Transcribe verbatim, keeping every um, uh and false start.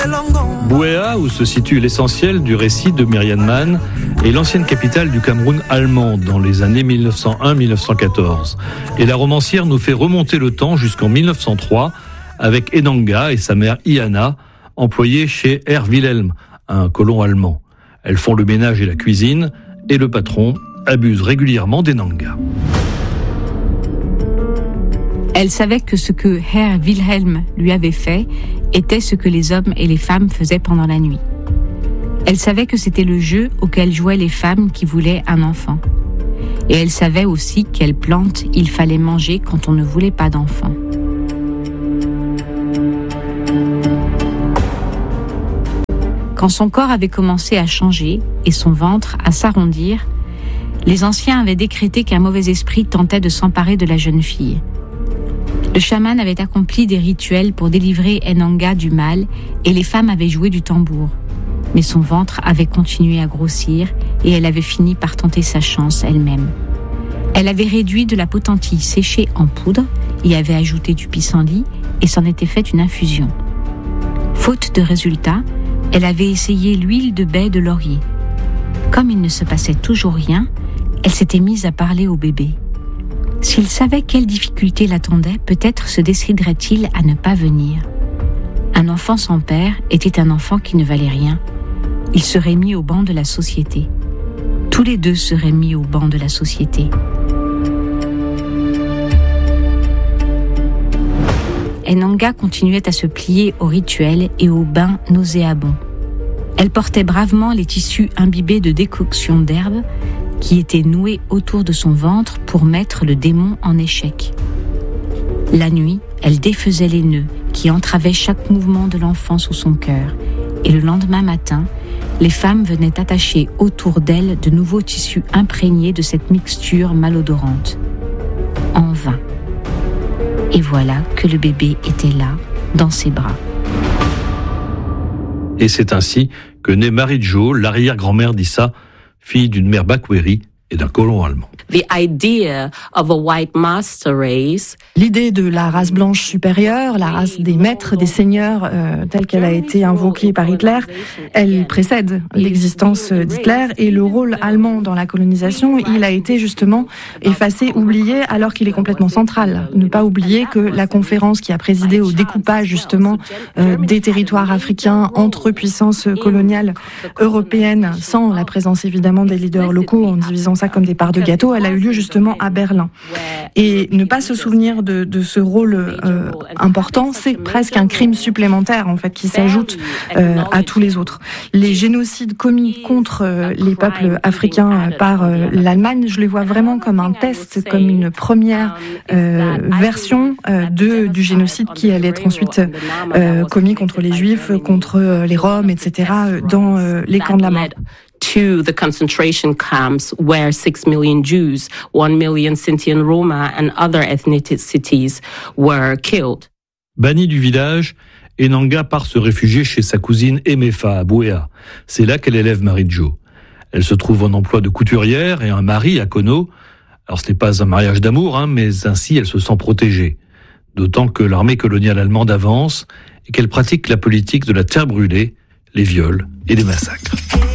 Buea, où se situe l'essentiel du récit de Myriam Mann, est l'ancienne capitale du Cameroun allemand dans les années mille neuf cent un à mille neuf cent quatorze. Et la romancière nous fait remonter le temps jusqu'en mille neuf cent trois avec Enanga et sa mère Iana, employées chez Herr Wilhelm, un colon allemand. Elles font le ménage et la cuisine, et le patron abuse régulièrement d'Enanga. Elle savait que ce que Herr Wilhelm lui avait fait était ce que les hommes et les femmes faisaient pendant la nuit. Elle savait que c'était le jeu auquel jouaient les femmes qui voulaient un enfant. Et elle savait aussi quelle plante il fallait manger quand on ne voulait pas d'enfant. Quand son corps avait commencé à changer et son ventre à s'arrondir, les anciens avaient décrété qu'un mauvais esprit tentait de s'emparer de la jeune fille. Le chaman avait accompli des rituels pour délivrer Enanga du mal et les femmes avaient joué du tambour. Mais son ventre avait continué à grossir et elle avait fini par tenter sa chance elle-même. Elle avait réduit de la potentille séchée en poudre, y avait ajouté du pissenlit et s'en était fait une infusion. Faute de résultat, elle avait essayé l'huile de baie de laurier. Comme il ne se passait toujours rien, elle s'était mise à parler au bébé. S'il savait quelles difficultés l'attendaient, peut-être se déciderait-il à ne pas venir. Un enfant sans père était un enfant qui ne valait rien. Il serait mis au banc de la société. Tous les deux seraient mis au banc de la société. Enanga continuait à se plier au rituel et au bain nauséabond. Elle portait bravement les tissus imbibés de décoction d'herbes qui étaient noués autour de son ventre pour mettre le démon en échec. La nuit, elle défaisait les nœuds qui entravaient chaque mouvement de l'enfant sous son cœur. Et le lendemain matin, les femmes venaient attacher autour d'elle de nouveaux tissus imprégnés de cette mixture malodorante. En vain. Et voilà que le bébé était là, dans ses bras. Et c'est ainsi que naît Marie Jo, l'arrière-grand-mère d'Issa, fille d'une mère Bakweri et d'un colon allemand. The idea of a white master race. L'idée de la race blanche supérieure, la race des maîtres, des seigneurs, euh, telle qu'elle a été invoquée par Hitler, elle précède l'existence d'Hitler et le rôle allemand dans la colonisation, il a été justement effacé, oublié, alors qu'il est complètement central. Ne pas oublier que la conférence qui a présidé au découpage justement euh, des territoires africains entre puissances coloniales européennes, sans la présence évidemment des leaders locaux, en divisant ça comme des parts de gâteau, elle a eu lieu justement à Berlin. Et ne pas se souvenir de, de ce rôle euh, important, c'est presque un crime supplémentaire en fait qui s'ajoute euh, à tous les autres. Les génocides commis contre euh, les peuples africains par euh, l'Allemagne, je les vois vraiment comme un test, comme une première euh, version euh, de du génocide qui allait être ensuite euh, commis contre les Juifs, contre les Roms, et cetera dans euh, les camps de la mort. To the concentration camps where six million Jews, one million Sinti and Roma and other ethnicities were killed. Bannie du village, Enanga part se réfugier chez sa cousine Emefa à Buea. C'est là qu'elle élève Marie Jo. Elle se trouve en emploi de couturière et un mari à Kono. Alors ce n'est pas un mariage d'amour, hein, mais ainsi elle se sent protégée. D'autant que l'armée coloniale allemande avance et qu'elle pratique la politique de la terre brûlée, les viols et les massacres.